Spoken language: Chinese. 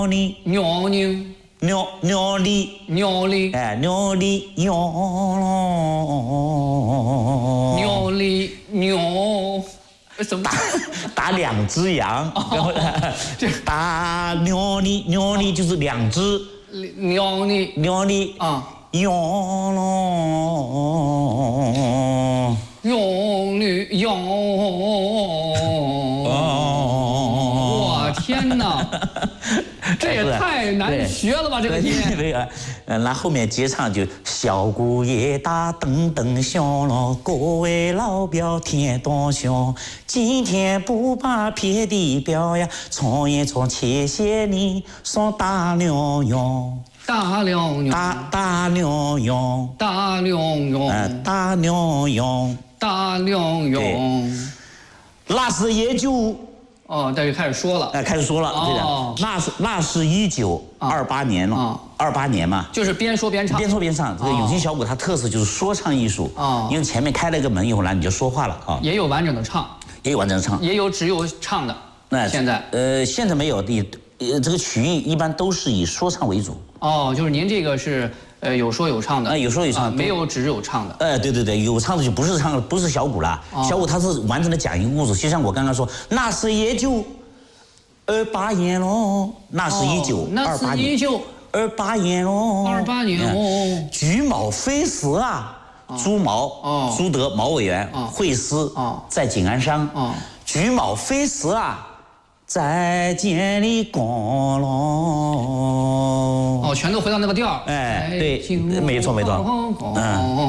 你鸟呢？ 鸟里鸟哩， 哎鸟里鸟鸟哩鸟，什么？ 打两只羊，然后打鸟里就是两只鸟呢？ 鸟里啊， 羊鸟呢？鸟。我天哪！这也太难学了吧！这个音。 对啊，那后面接唱就小姑爷打噔噔响了，各位老表听多响，今天不把别的表呀，唱一唱，谢谢你说大牛羊。 大牛羊， 大牛羊， 大牛羊， 大牛羊， 大牛羊。 那是也就哦，这就开始说了。 开始说了， 哦， 那是1928年了，28年嘛， 就是边说边唱， 边说边唱。这个永庆小鼓它特色就是说唱艺术啊，因为前面开了一个门以后呢，你就说话了啊， 也有完整的唱， 也有完整的唱， 也有只有唱的。 那现在现在没有这个曲艺一般都是以说唱为主。 哦，就是您这个是有说有唱的， 有说有唱， 没有只有唱的。 对，有唱的就不是唱，不是小鼓了，小鼓它是完整的讲一个故事，就像我刚刚说，那是也就28年喽，那是1928年，28年喽 ，28年哦， 菊毛飞时啊，朱毛，朱德毛委员会师在景安山，菊毛飞时啊。再见你光荣。 哦，全都回到那个调。 对，没错。